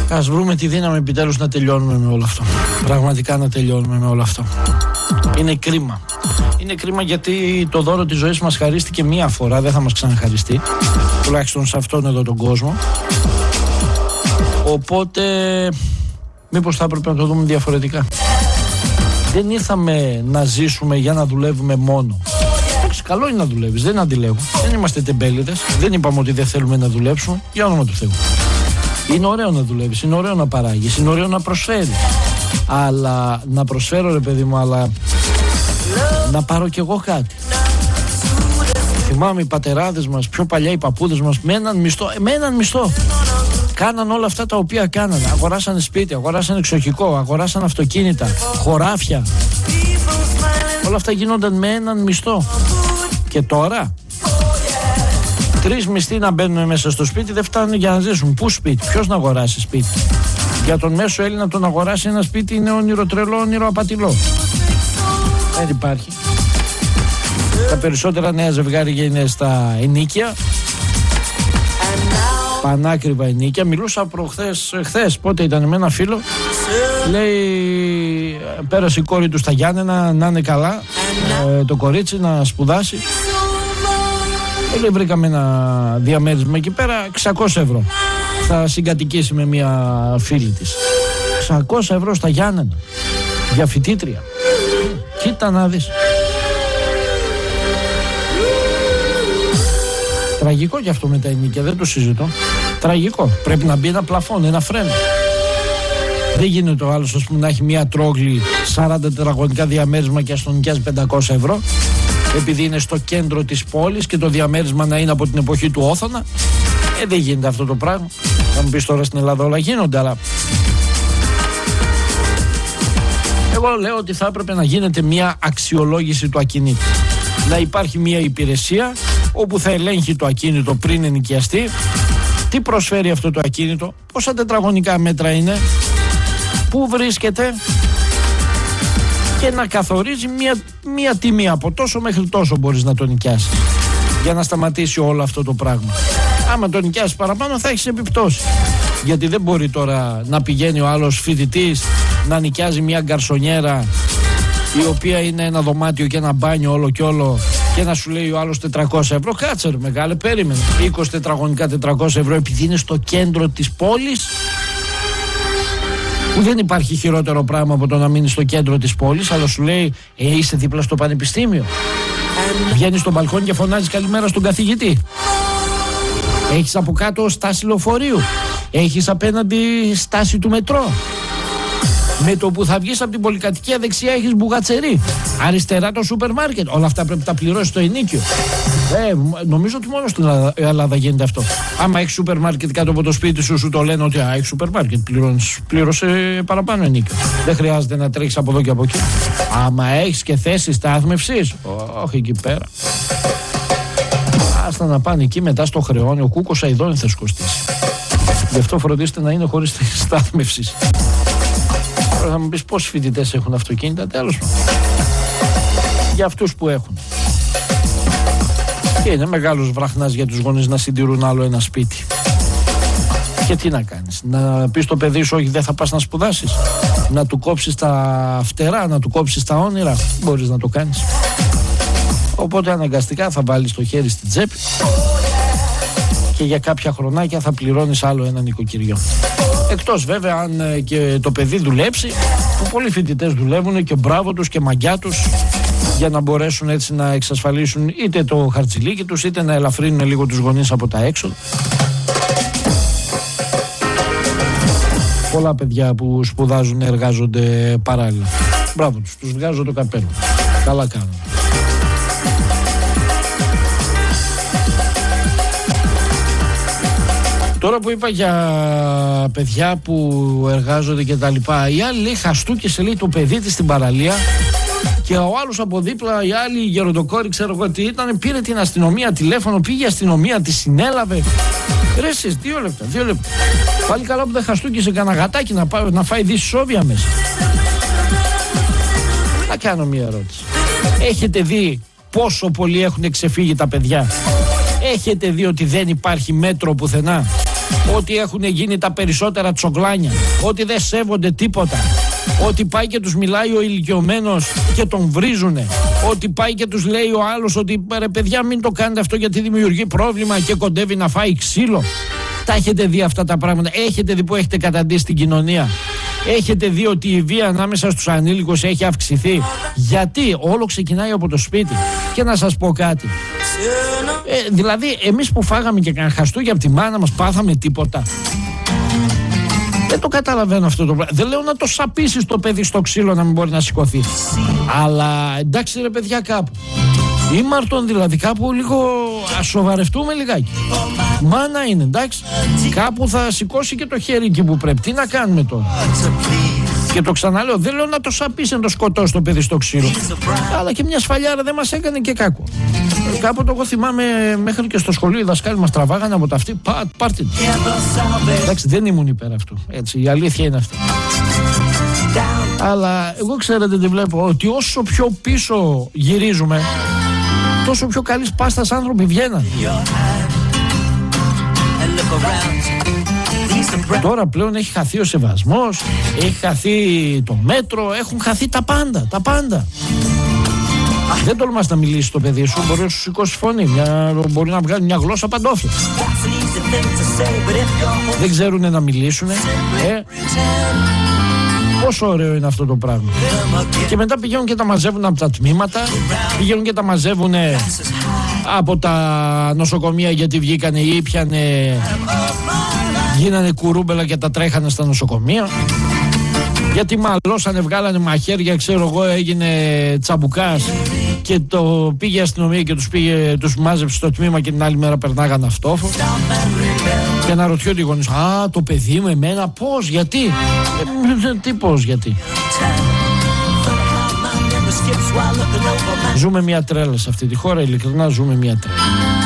Ας βρούμε τη δύναμη επιτέλους να τελειώνουμε με όλο αυτό. Πραγματικά να τελειώνουμε με όλο αυτό. Είναι κρίμα. Είναι κρίμα γιατί το δώρο της ζωής μας χαρίστηκε μία φορά, δεν θα μας ξαναχαριστεί. Τουλάχιστον σε αυτόν εδώ τον κόσμο. Οπότε μήπως θα έπρεπε να το δούμε διαφορετικά. Δεν ήρθαμε να ζήσουμε για να δουλεύουμε μόνο. Εντάξει, καλό είναι να δουλεύεις, δεν αντιλέγω. Δεν είμαστε τεμπέληδες. Δεν είπαμε ότι δεν θέλουμε να δουλέψουμε. Για όνομα του Θεού. Είναι ωραίο να δουλεύεις, είναι ωραίο να παράγεις, είναι ωραίο να προσφέρεις. Αλλά να προσφέρω, ρε παιδί μου, αλλά να πάρω κι εγώ κάτι. Θυμάμαι οι πατεράδες μας, πιο παλιά οι παππούδες μας, με έναν μισθό. Κάναν όλα αυτά τα οποία κάναν. Αγοράσανε σπίτι, αγοράσανε εξοχικό, αγοράσανε αυτοκίνητα, χωράφια. Όλα αυτά γίνονταν με έναν μισθό. Και τώρα 3 μισθοί να μπαίνουν μέσα στο σπίτι δεν φτάνουν για να ζήσουν. Πού σπίτι, ποιος να αγοράσει σπίτι? Για τον μέσο Έλληνα το να αγοράσει ένα σπίτι είναι όνειρο τρελό, όνειρο απατηλό. Δεν υπάρχει. Τα περισσότερα νέα ζευγάρια είναι στα ενοίκια. Πανάκριβα ενοίκια. Μιλούσα χθες, πότε ήταν, με ένα φίλο. Λέει, πέρασε η κόρη του στα Γιάννενα, να είναι καλά, το κορίτσι να σπουδάσει. Λέει, βρήκαμε ένα διαμέρισμα εκεί πέρα, 600 ευρώ. Θα συγκατοικήσει με μια φίλη της. 600 ευρώ στα Γιάννενα για φοιτήτρια. Κοίτα να δεις. Τραγικό κι αυτό με τα ενοίκια, δεν το συζητώ. Τραγικό. Πρέπει να μπει ένα πλαφόν, ένα φρένο. Δεν γίνεται ο άλλος, ας πούμε, να έχει μια τρόγλη 40 τετραγωνικά διαμέρισμα και ας τον νοικιάζει 500 ευρώ. Επειδή είναι στο κέντρο της πόλης και το διαμέρισμα να είναι από την εποχή του Όθωνα. Δεν γίνεται αυτό το πράγμα. Θα μου πεις τώρα στην Ελλάδα όλα γίνονται, αλλά εγώ λέω ότι θα έπρεπε να γίνεται μια αξιολόγηση του ακινήτου. Να υπάρχει μια υπηρεσία όπου θα ελέγχει το ακίνητο πριν ενοικιαστεί. Τι προσφέρει αυτό το ακίνητο, πόσα τετραγωνικά μέτρα είναι, πού βρίσκεται, και να καθορίζει μια τιμή από τόσο μέχρι τόσο μπορείς να το νοικιάσεις, για να σταματήσει όλο αυτό το πράγμα. Άμα το νοικιάσεις παραπάνω θα έχεις επιπτώσεις. Γιατί δεν μπορεί τώρα να πηγαίνει ο άλλος φοιτητής να νοικιάζει μια γκαρσονιέρα η οποία είναι ένα δωμάτιο και ένα μπάνιο όλο και όλο και να σου λέει ο άλλος 400 ευρώ. Κάτσε ρε μεγάλε, περίμενε. 20 τετραγωνικά 400 ευρώ επειδή είναι στο κέντρο της πόλης, που δεν υπάρχει χειρότερο πράγμα από το να μείνει στο κέντρο της πόλης, αλλά σου λέει είσαι δίπλα στο πανεπιστήμιο. Βγαίνεις στο μπαλκόνι και φωνάζεις καλημέρα στον καθηγητή. Έχεις από κάτω στάση λεωφορείου. Έχεις απέναντι στάση του μετρό. Με το που θα βγεις από την πολυκατοικία δεξιά έχεις μπουγατσερί. Αριστερά το σούπερ μάρκετ. Όλα αυτά πρέπει να τα πληρώσεις στο ενοίκιο. Νομίζω ότι μόνο στην Ελλάδα γίνεται αυτό. Άμα έχεις σούπερ μάρκετ κάτω από το σπίτι σου, σου το λένε ότι έχεις σούπερ μάρκετ. Πλήρωσε παραπάνω ενοίκιο. Δεν χρειάζεται να τρέχεις από εδώ και από εκεί. Άμα έχεις και θέση στάθμευσης, όχι εκεί πέρα. Άστα να πάνε εκεί μετά στο χρεώνει. Ο κούκος αηδόνι θα σου κοστίσει. Γι' αυτό φροντίστε να είναι χωρίς στάθμευσης. Τώρα θα μου πεις πόσοι φοιτητές έχουν αυτοκίνητα, τέλος πάντων. Για αυτούς που έχουν. Και είναι μεγάλος βραχνάς για τους γονείς να συντηρούν άλλο ένα σπίτι. Και τι να κάνεις, να πεις στο παιδί σου όχι δεν θα πας να σπουδάσεις, να του κόψεις τα φτερά, να του κόψεις τα όνειρα, μπορείς να το κάνεις. Οπότε αναγκαστικά θα βάλεις το χέρι στην τσέπη και για κάποια χρονάκια θα πληρώνεις άλλο ένα νοικοκυριό. Εκτός βέβαια αν και το παιδί δουλέψει, που πολλοί φοιτητές δουλεύουν και μπράβο τους και μαγκιά τους, για να μπορέσουν έτσι να εξασφαλίσουν είτε το χαρτζηλίκι τους είτε να ελαφρύνουν λίγο τους γονείς από τα έξοδα. Πολλά παιδιά που σπουδάζουν εργάζονται παράλληλα. Μπράβο τους, τους βγάζω το καπέλο. Καλά κάνουν. Τώρα που είπα για παιδιά που εργάζονται και τα λοιπά, η άλλη λέει χαστούκησε λέει το παιδί της στην παραλία και ο άλλος από δίπλα, η άλλη γεροντοκόρη ξέρω εγώ τι ήταν, πήρε την αστυνομία τηλέφωνο, πήγε η αστυνομία, τη συνέλαβε. Ρε εσείς, 2 λεπτά. Πάλι καλά που δεν χαστούκησε κανένα γατάκι να φάει δυσσόβια μέσα. Να κάνω μια ερώτηση. Έχετε δει πόσο πολύ έχουν ξεφύγει τα παιδιά? Έχετε δει ότι δεν υπάρχει μέτρο πουθενά? ότι έχουν γίνει τα περισσότερα τσογλάνια, ότι δεν σέβονται τίποτα, ότι πάει και τους μιλάει ο ηλικιωμένος και τον βρίζουνε, ότι πάει και τους λέει ο άλλος ότι ρε παιδιά μην το κάνετε αυτό γιατί δημιουργεί πρόβλημα και κοντεύει να φάει ξύλο. Τα έχετε δει αυτά τα πράγματα? Έχετε δει που έχετε καταντήσει την κοινωνία? Έχετε δει ότι η βία ανάμεσα στους ανήλικους έχει αυξηθεί? Γιατί? Όλο ξεκινάει από το σπίτι. Και να σας πω κάτι, δηλαδή εμείς που φάγαμε και κανένα χαστούκι από τη μάνα μας πάθαμε τίποτα? Δεν το καταλαβαίνω αυτό το πράγμα. Δεν λέω να το σαπίσεις το παιδί στο ξύλο να μην μπορεί να σηκωθεί, αλλά εντάξει ρε παιδιά, κάπου ήμαρτον δηλαδή, κάπου λίγο ας σοβαρευτούμε λιγάκι. Μάνα είναι, εντάξει, κάπου θα σηκώσει και το χέρι εκεί που πρέπει. Τι να κάνουμε τώρα? Και το ξαναλέω, δεν λέω να το σαπίσει, να το σκοτώσει το παιδί στο ξύλο, αλλά και μια σφαλιάρα δεν μας έκανε και κακό. Κάποτε εγώ θυμάμαι μέχρι και στο σχολείο οι δασκάλοι μας τραβάγανε από τα αυτή, πάρτε. Εντάξει, δεν ήμουν υπέρ αυτού, έτσι, η αλήθεια είναι αυτή. Αλλά εγώ ξέρετε τι βλέπω, ότι όσο πιο πίσω γυρίζουμε, τόσο πιο καλής πάστας άνθρωποι βγαίναν. Τώρα πλέον έχει χαθεί ο σεβασμός, έχει χαθεί το μέτρο, έχουν χαθεί τα πάντα. Δεν τολμάς να μιλήσεις στο παιδί σου, μπορεί να σου σηκώσει φωνή, μπορεί να βγάλει μια γλώσσα παντόφλα. Δεν ξέρουν να μιλήσουν. Πόσο ωραίο είναι αυτό το πράγμα. Και μετά πηγαίνουν και τα μαζεύουν από τα τμήματα, πηγαίνουν και τα μαζεύουν από τα νοσοκομεία γιατί βγήκανε ή πιανε, γίνανε κουρούμπελα και τα τρέχανε στα νοσοκομεία. Γιατί μαλώσανε, βγάλανε μαχαίρια, ξέρω εγώ, έγινε τσαμπουκάς και το πήγε η αστυνομία και τους μάζεψε στο τμήμα και την άλλη μέρα περνάγανε αυτόφο. Και αναρωτιόνται οι γονείς, α, το παιδί μου εμένα, πώς, γιατί? Τι πώς, γιατί? Ζούμε μια τρέλα σε αυτή τη χώρα, ειλικρινά ζούμε μια τρέλα.